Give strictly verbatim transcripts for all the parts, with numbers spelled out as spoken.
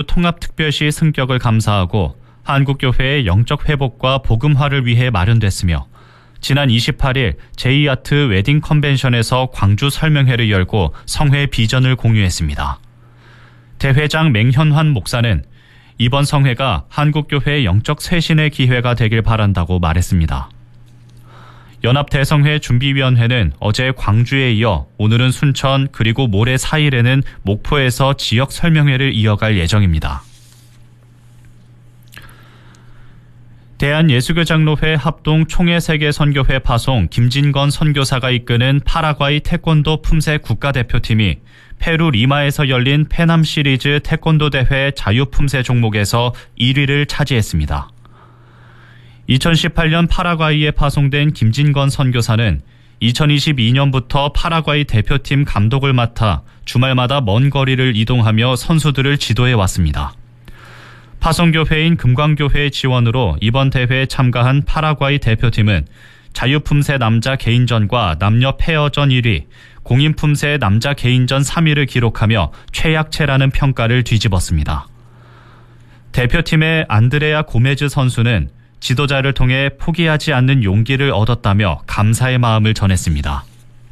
통합특별시 승격을 감사하고 한국교회의 영적 회복과 복음화를 위해 마련됐으며 지난 이십팔 일 제이 아트 웨딩 컨벤션에서 광주 설명회를 열고 성회 비전을 공유했습니다. 대회장 맹현환 목사는 이번 성회가 한국교회의 영적 쇄신의 기회가 되길 바란다고 말했습니다. 연합대성회 준비위원회는 어제 광주에 이어 오늘은 순천 그리고 모레 사 일에는 목포에서 지역 설명회를 이어갈 예정입니다. 대한예수교장로회 합동 총회세계선교회 파송 김진건 선교사가 이끄는 파라과이 태권도 품새 국가대표팀이 페루 리마에서 열린 페남 시리즈 태권도 대회 자유품새 종목에서 일 위를 차지했습니다. 이천십팔 년 파라과이에 파송된 김진건 선교사는 이천이십이 년부터 파라과이 대표팀 감독을 맡아 주말마다 먼 거리를 이동하며 선수들을 지도해 왔습니다. 파송교회인 금광교회의 지원으로 이번 대회에 참가한 파라과이 대표팀은 자유품새 남자 개인전과 남녀 페어전 일 위, 공인품새 남자 개인전 삼 위를 기록하며 최약체라는 평가를 뒤집었습니다. 대표팀의 안드레아 고메즈 선수는 지도자를 통해 포기하지 않는 용기를 얻었다며 감사의 마음을 전했습니다.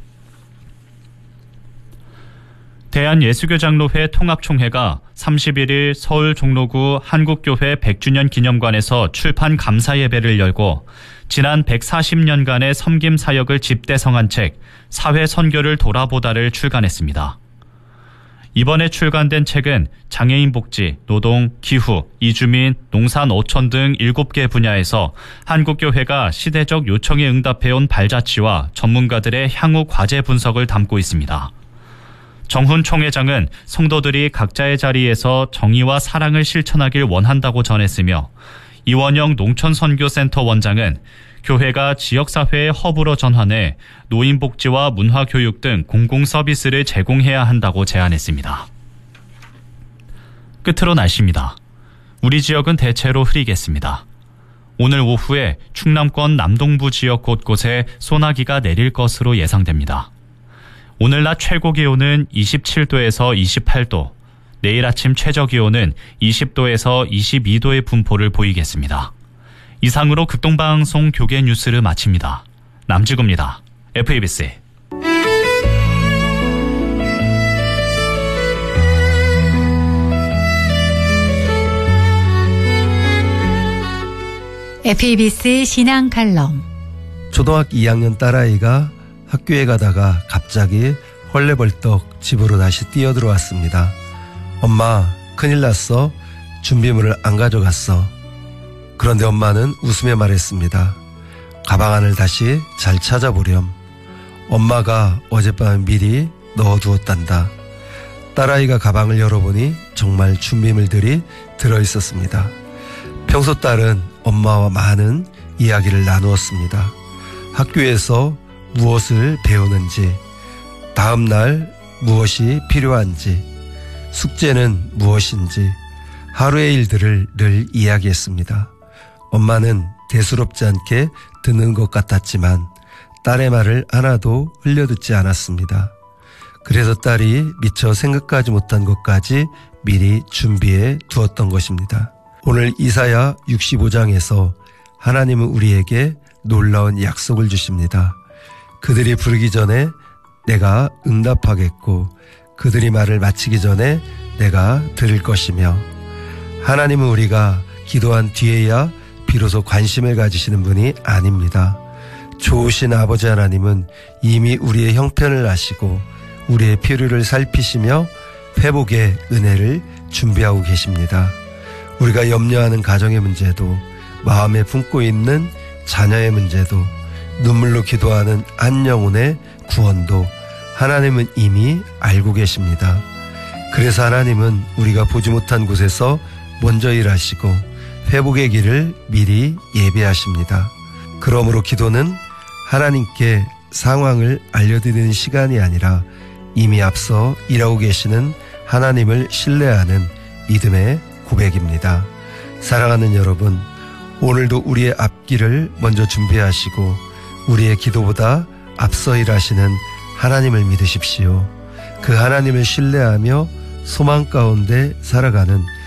대한예수교장로회 통합총회가 삼십일 일 서울 종로구 한국교회 백 주년 기념관에서 출판 감사예배를 열고 지난 백사십 년간의 섬김 사역을 집대성한 책 사회 선교를 돌아보다를 출간했습니다. 이번에 출간된 책은 장애인 복지, 노동, 기후, 이주민, 농사 노천 등 일곱 개 분야에서 한국교회가 시대적 요청에 응답해온 발자취와 전문가들의 향후 과제 분석을 담고 있습니다. 정훈 총회장은 성도들이 각자의 자리에서 정의와 사랑을 실천하길 원한다고 전했으며 이원영 농촌선교센터 원장은 교회가 지역사회의 허브로 전환해 노인복지와 문화교육 등 공공서비스를 제공해야 한다고 제안했습니다. 끝으로 날씨입니다. 우리 지역은 대체로 흐리겠습니다. 오늘 오후에 충남권 남동부 지역 곳곳에 소나기가 내릴 것으로 예상됩니다. 오늘 낮 최고 기온은 이십칠 도에서 이십팔 도, 내일 아침 최저 기온은 이십 도에서 이십이 도의 분포를 보이겠습니다. 이상으로 극동방송 교계 뉴스를 마칩니다. 남지구입니다. 에프이비씨. 에프이비씨 신앙 칼럼. 초등학교 이 학년 딸아이가 학교에 가다가 갑자기 헐레벌떡 집으로 다시 뛰어들어왔습니다. 엄마, 큰일 났어. 준비물을 안 가져갔어. 그런데 엄마는 웃으며 말했습니다. 가방 안을 다시 잘 찾아보렴. 엄마가 어젯밤에 미리 넣어두었단다. 딸아이가 가방을 열어보니 정말 준비물들이 들어있었습니다. 평소 딸은 엄마와 많은 이야기를 나누었습니다. 학교에서 무엇을 배우는지, 다음 날 무엇이 필요한지, 숙제는 무엇인지 하루의 일들을 늘 이야기했습니다. 엄마는 대수롭지 않게 듣는 것 같았지만 딸의 말을 하나도 흘려듣지 않았습니다. 그래서 딸이 미처 생각하지 못한 것까지 미리 준비해 두었던 것입니다. 오늘 이사야 육십오 장에서 하나님은 우리에게 놀라운 약속을 주십니다. 그들이 부르기 전에 내가 응답하겠고 그들이 말을 마치기 전에 내가 들을 것이며, 하나님은 우리가 기도한 뒤에야 비로소 관심을 가지시는 분이 아닙니다. 좋으신 아버지 하나님은 이미 우리의 형편을 아시고 우리의 필요를 살피시며 회복의 은혜를 준비하고 계십니다. 우리가 염려하는 가정의 문제도, 마음에 품고 있는 자녀의 문제도, 눈물로 기도하는 한 영혼의 구원도 하나님은 이미 알고 계십니다. 그래서 하나님은 우리가 보지 못한 곳에서 먼저 일하시고 회복의 길을 미리 예배하십니다. 그러므로 기도는 하나님께 상황을 알려드리는 시간이 아니라 이미 앞서 일하고 계시는 하나님을 신뢰하는 믿음의 고백입니다. 사랑하는 여러분, 오늘도 우리의 앞길을 먼저 준비하시고 우리의 기도보다 앞서 일하시는 하나님을 믿으십시오. 그 하나님을 신뢰하며 소망 가운데 살아가는